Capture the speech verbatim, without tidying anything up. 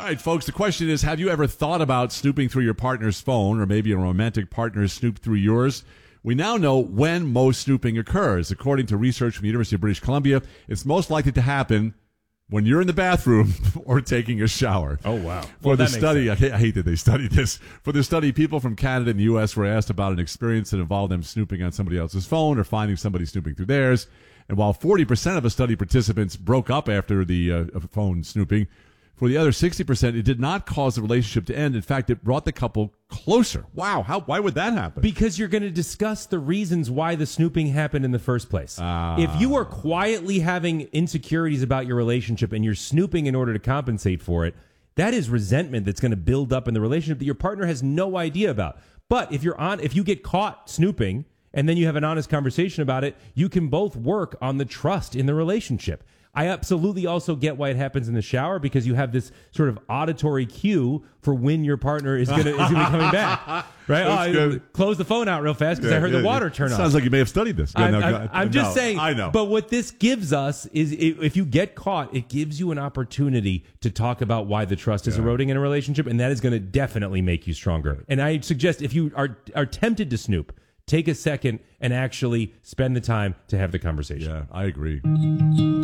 right, folks, the question is, have you ever thought about snooping through your partner's phone, or maybe a romantic partner snooped through yours? We now know when most snooping occurs. According to research from the University of British Columbia, it's most likely to happen when you're in the bathroom or taking a shower. Oh, wow. For Well, the that makes study, I sense. hate, I hate that they studied this. For the study, people from Canada and the U S were asked about an experience that involved them snooping on somebody else's phone or finding somebody snooping through theirs. And while forty percent of the study participants broke up after the uh, phone snooping, for the other sixty percent, it did not cause the relationship to end. In fact, it brought the couple closer. Wow, how? Why would that happen? Because you're going to discuss the reasons why the snooping happened in the first place. Ah. If you are quietly having insecurities about your relationship and you're snooping in order to compensate for it, that is resentment that's going to build up in the relationship that your partner has no idea about. But if you're on, if you get caught snooping and then you have an honest conversation about it, you can both work on the trust in the relationship. I absolutely also get why it happens in the shower, because you have this sort of auditory cue for when your partner is going to is gonna be coming back. Right? Oh, I, good. close the phone out real fast because Yeah, I heard yeah, the water yeah. turn off. Sounds like you may have studied this. I'm, No, I'm- go- I'm just no, saying. I know. But what this gives us is, i- if you get caught, it gives you an opportunity to talk about why the trust is eroding in a relationship, and that is going to definitely make you stronger. And I suggest, if you are are tempted to snoop, take a second and actually spend the time to have the conversation. Yeah, I agree.